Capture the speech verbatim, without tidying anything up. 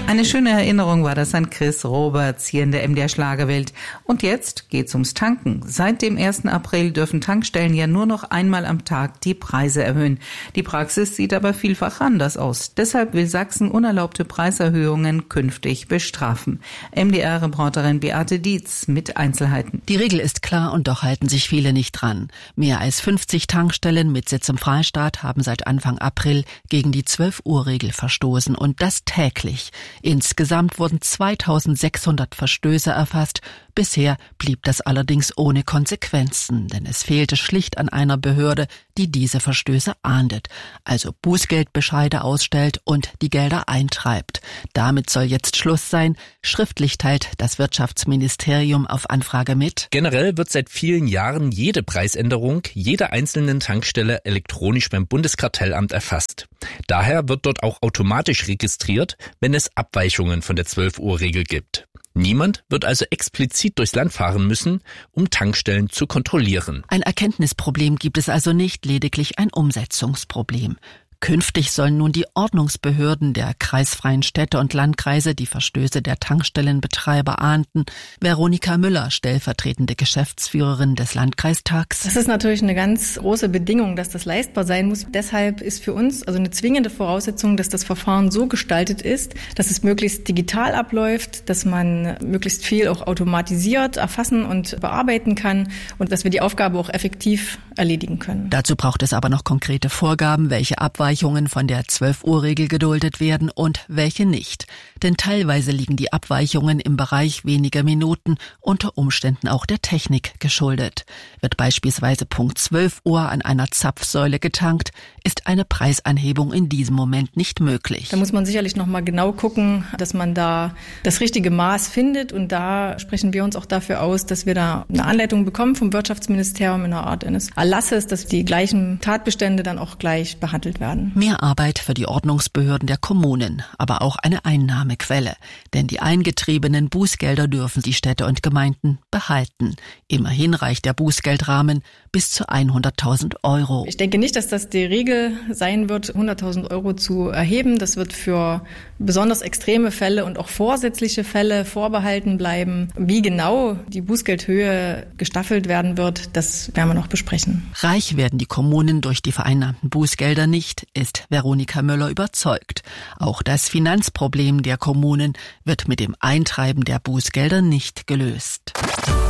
Eine schöne Erinnerung war das an Chris Roberts hier in der M D R Schlagerwelt. Und jetzt geht's ums Tanken. Seit dem ersten April dürfen Tankstellen ja nur noch einmal am Tag die Preise erhöhen. Die Praxis sieht aber vielfach anders aus. Deshalb will Sachsen unerlaubte Preiserhöhungen künftig bestrafen. M D R-Reporterin Beate Dietz mit Einzelheiten. Die Regel ist klar und doch halten sich viele nicht dran. Mehr als fünfzig Tankstellen mit Sitz im Freistaat haben seit Anfang April gegen die zwölf Uhr Regel verstoßen und das täglich. Insgesamt wurden zweitausendsechshundert Verstöße erfasst. Bisher blieb das allerdings ohne Konsequenzen, denn es fehlte schlicht an einer Behörde, die diese Verstöße ahndet, also Bußgeldbescheide ausstellt und die Gelder eintreibt. Damit soll jetzt Schluss sein. Schriftlich teilt das Wirtschaftsministerium auf Anfrage mit: Generell wird seit vielen Jahren jede Preisänderung jeder einzelnen Tankstelle elektronisch beim Bundeskartellamt erfasst. Daher wird dort auch automatisch registriert, wenn es Abweichungen von der zwölf Uhr Regel gibt. Niemand wird also explizit durchs Land fahren müssen, um Tankstellen zu kontrollieren. Ein Erkenntnisproblem gibt es also nicht, lediglich ein Umsetzungsproblem. Künftig sollen nun die Ordnungsbehörden der kreisfreien Städte und Landkreise die Verstöße der Tankstellenbetreiber ahnden. Veronika Müller, stellvertretende Geschäftsführerin des Landkreistags. Das ist natürlich eine ganz große Bedingung, dass das leistbar sein muss. Deshalb ist für uns also eine zwingende Voraussetzung, dass das Verfahren so gestaltet ist, dass es möglichst digital abläuft, dass man möglichst viel auch automatisiert erfassen und bearbeiten kann und dass wir die Aufgabe auch effektiv erledigen können. Dazu braucht es aber noch konkrete Vorgaben, welche Abweichungen von der zwölf Uhr Regel geduldet werden und welche nicht. Denn teilweise liegen die Abweichungen im Bereich weniger Minuten, unter Umständen auch der Technik geschuldet. Wird beispielsweise Punkt zwölf Uhr an einer Zapfsäule getankt, ist eine Preisanhebung in diesem Moment nicht möglich. Da muss man sicherlich noch mal genau gucken, dass man da das richtige Maß findet, und da sprechen wir uns auch dafür aus, dass wir da eine Anleitung bekommen vom Wirtschaftsministerium in einer Art eines Erlasses, dass die gleichen Tatbestände dann auch gleich behandelt werden. Mehr Arbeit für die Ordnungsbehörden der Kommunen, aber auch eine Einnahmequelle. Denn die eingetriebenen Bußgelder dürfen die Städte und Gemeinden behalten. Immerhin reicht der Bußgeldrahmen bis zu hunderttausend Euro. Ich denke nicht, dass das die Regel sein wird, hunderttausend Euro zu erheben. Das wird für besonders extreme Fälle und auch vorsätzliche Fälle vorbehalten bleiben. Wie genau die Bußgeldhöhe gestaffelt werden wird, das werden wir noch besprechen. Reich werden die Kommunen durch die vereinnahmten Bußgelder nicht, ist Veronika Müller überzeugt. Auch das Finanzproblem der Kommunen wird mit dem Eintreiben der Bußgelder nicht gelöst.